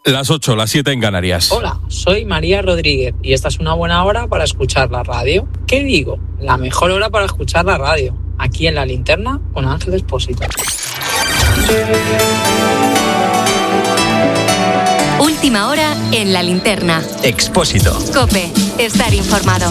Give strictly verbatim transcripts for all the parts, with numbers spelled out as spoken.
Las ocho, las siete en Canarias. Hola, soy María Rodríguez y esta es una buena hora para escuchar la radio. ¿Qué digo? La mejor hora para escuchar la radio. Aquí en La Linterna con Ángel Expósito. Última hora en La Linterna. Expósito. COPE. Estar informado.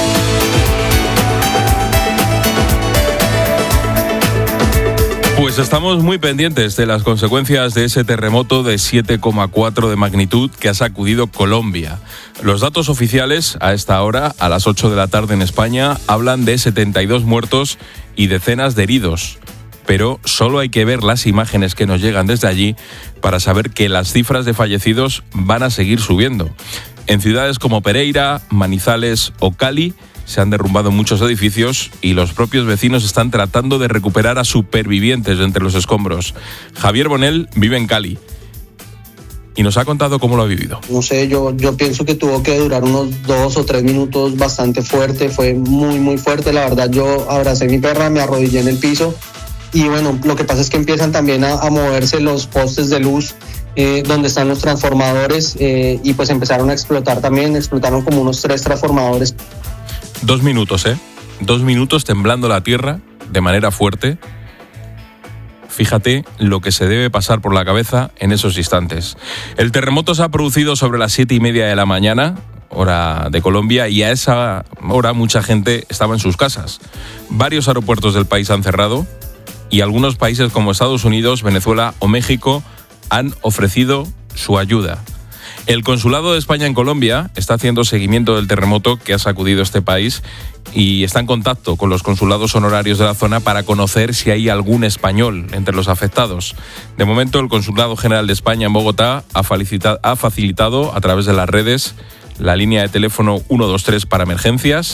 Pues estamos muy pendientes de las consecuencias de ese terremoto de siete coma cuatro de magnitud que ha sacudido Colombia. Los datos oficiales a esta hora, a las ocho de la tarde en España, hablan de setenta y dos muertos y decenas de heridos. Pero solo hay que ver las imágenes que nos llegan desde allí para saber que las cifras de fallecidos van a seguir subiendo. En ciudades como Pereira, Manizales o Cali se han derrumbado muchos edificios y los propios vecinos están tratando de recuperar a supervivientes de entre los escombros. Javier Bonel vive en Cali y nos ha contado cómo lo ha vivido. No sé, yo, yo pienso que tuvo que durar unos dos o tres minutos bastante fuerte, fue muy muy fuerte, la verdad. Yo abracé a mi perra, me arrodillé en el piso y bueno, lo que pasa es que empiezan también a, a moverse los postes de luz eh, donde están los transformadores eh, y pues empezaron a explotar también, explotaron como unos tres transformadores. Dos minutos, ¿eh? Dos minutos temblando la tierra de manera fuerte. Fíjate lo que se debe pasar por la cabeza en esos instantes. El terremoto se ha producido sobre las siete y media de la mañana, hora de Colombia, y a esa hora mucha gente estaba en sus casas. Varios aeropuertos del país han cerrado y algunos países como Estados Unidos, Venezuela o México han ofrecido su ayuda. El Consulado de España en Colombia está haciendo seguimiento del terremoto que ha sacudido este país y está en contacto con los consulados honorarios de la zona para conocer si hay algún español entre los afectados. De momento, el Consulado General de España en Bogotá ha facilitado, ha facilitado a través de las redes la línea de teléfono ciento veintitrés para emergencias